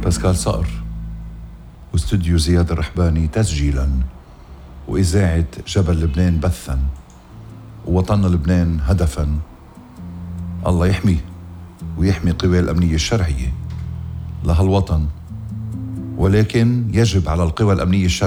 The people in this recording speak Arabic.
باسكال صقر، واستوديو زياد الرحباني تسجيلا، وإذاعة جبل لبنان بثا، ووطن لبنان هدفا. الله يحميه ويحمي قوى الأمنية الشرعية لهالوطن، ولكن يجب على القوى الأمنية الشرعية